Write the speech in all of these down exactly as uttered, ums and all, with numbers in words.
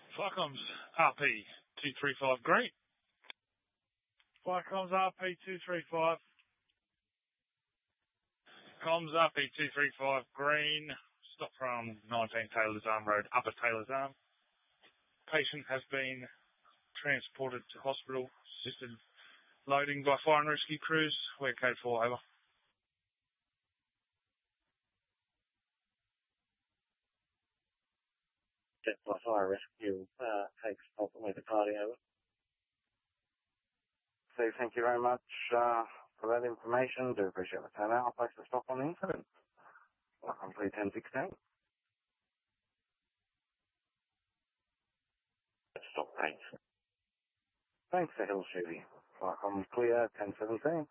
Firecoms R P two three five green. Firecoms R P two three five. Comms R P two three five green. Stop from nineteen Taylor's Arm Road, Upper Taylor's Arm. Patient has been transported to hospital. Assisted loading by fire and rescue crews. We're code four, over. Jet by fire rescue uh, takes stop with the party, over. So thank you very much uh, for that information. Do appreciate the turnout. I'll place the stop on the incident. Welcome three ten sixteen. Stop, thanks. Thanks for Hill City. Welcome clear ten seventeen.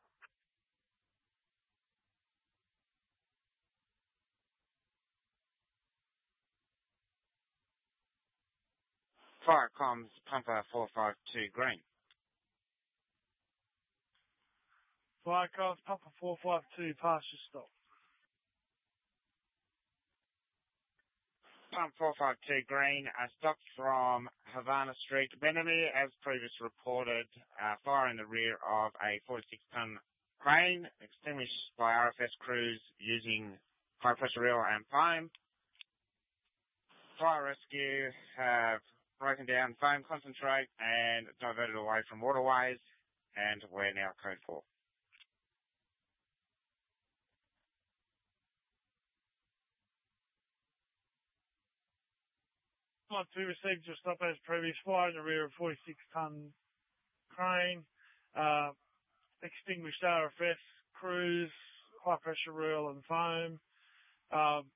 Firecoms Pumper four five two green. Firecoms Pumper four five two, pass your stop. Pump four five two green, uh, stopped from Havana Street, Benamy, as previously reported. Uh, fire in the rear of a forty-six ton crane, extinguished by R F S crews using high pressure reel and foam. Fire rescue have broken down foam concentrate and diverted away from waterways, and we're now code four. One two received your stop as previous. Fire in the rear of forty-six ton crane. Uh, extinguished R F S crews, high pressure reel and foam. Um,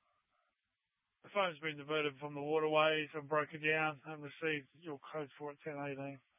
the foam's been diverted from the waterways and broken down and received your code for at ten eighteen.